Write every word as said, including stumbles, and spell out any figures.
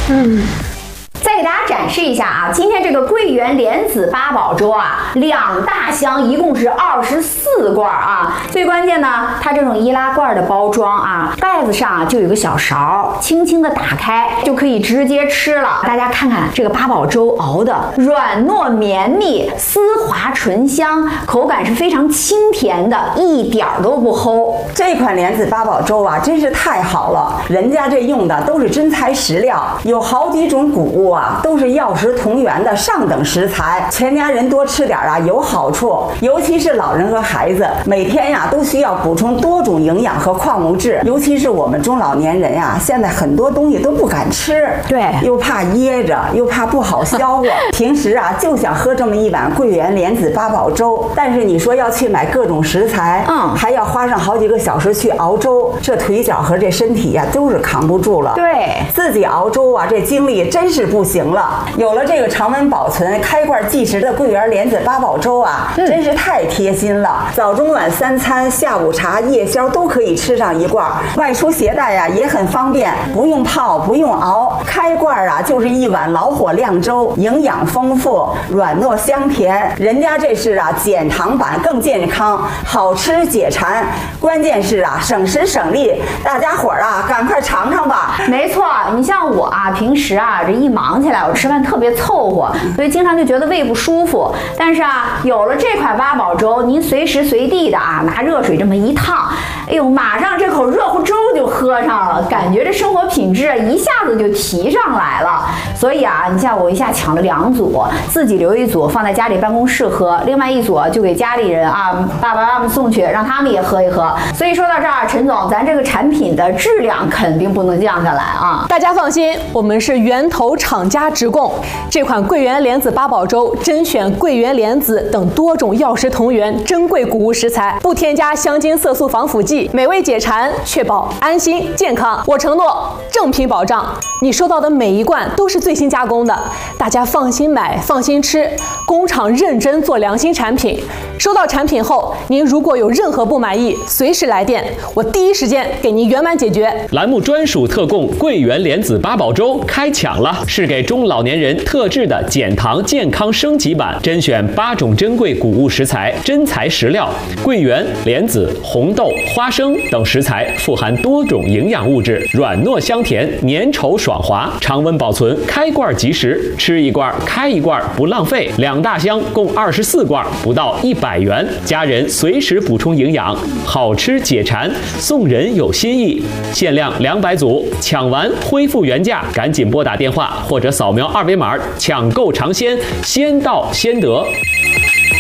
嗯。再给大家展示一下啊，今天这个桂圆莲子八宝粥啊，两大箱，一共是二十四罐啊。最关键呢，它这种易拉罐的包装啊，盖子上啊就有个小勺，轻轻的打开就可以直接吃了。大家看看这个八宝粥熬的软糯绵密、丝滑醇香，口感是非常清甜的，一点儿都不齁。 这款莲子八宝粥啊，真是太好了，人家这用的都是真材实料，有好几种谷物啊。都是药食同源的上等食材，全家人多吃点啊有好处，尤其是老人和孩子，每天呀都需要补充多种营养和矿物质，尤其是我们中老年人呀，现在很多东西都不敢吃， 对， 又怕噎着，又怕不好消化，平时啊就想喝这么一碗桂圆莲子八宝粥，但是你说要去买各种食材，嗯，还要花上好几个小时去熬粥，这腿脚和这身体呀都是扛不住了， 对， 自己熬粥啊，这精力真是不行了。有了这个常温保存、开罐即食的桂圆莲子八宝粥啊，嗯、真是太贴心了。早中晚三餐、下午茶、夜宵都可以吃上一罐，外出携带呀、啊、也很方便，不用泡，不用熬，开罐啊就是一碗老火靓粥，营养丰富，软糯香甜。人家这是啊减糖版，更健康，好吃解馋，关键是啊省时省力。大家伙儿啊，赶快尝尝吧。 没错，你像我啊，平时啊这一忙起来，我吃饭特别凑合，所以经常就觉得胃不舒服。但是啊，有了这款八宝粥，您随时随地的啊，拿热水这么一烫，哎呦，马上这口热乎粥就喝上了，感觉这生活品质一下子就提上来了。所以啊，你像我一下抢了两组，自己留一组放在家里办公室喝，另外一组就给家里人啊，爸爸妈妈送去，让他们也喝一喝。所以说到这儿，陈总，咱这个产品的质量肯定不能降下来啊！ 大家放心，我们是源头厂家直供。这款桂圆莲子八宝粥甄选桂圆莲子等多种药食同源珍贵谷物食材，不添加香精、色素、防腐剂，美味解馋，确保安心健康。我承诺正品保障，你收到的每一罐都是最新加工的，大家放心买，放心吃。工厂认真做良心产品。收到产品后，您如果有任何不满意，随时来电，我第一时间给您圆满解决。 栏目专属特供桂圆莲子八宝粥开抢了，是给中老年人特制的减糖健康升级版，甄选八种珍贵谷物食材，真材实料，桂圆、莲子、红豆、花生等食材富含多种营养物质，软糯香甜，粘稠爽滑，常温保存，开罐即食，吃一罐开一罐不浪费。两大箱共二十四罐，不到一百元，家人随时补充营养，好吃解馋，送人有新意。限量两百组，抢完恢复原价，赶紧拨打电话或者扫描二维码抢购尝鲜，先到先得。